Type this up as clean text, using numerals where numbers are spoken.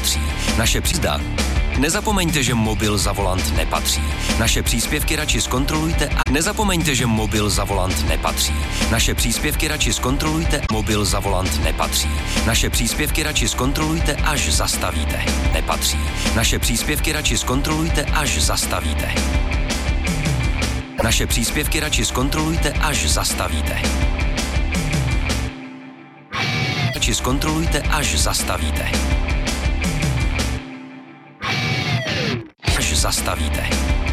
nepatří. Naše přízda. Nezapomeňte, že mobil za volant nepatří. Naše příspěvky radši zkontrolujte a nezapomeňte, že mobil za volant nepatří. Naše příspěvky radši zkontrolujte, mobil za volant nepatří. Naše příspěvky radši zkontrolujte, až zastavíte. Nepatří. Naše příspěvky radši zkontrolujte, až zastavíte. Naše příspěvky radši zkontrolujte, až zastavíte. Radši zkontrolujte, až zastavíte. Až zastavíte.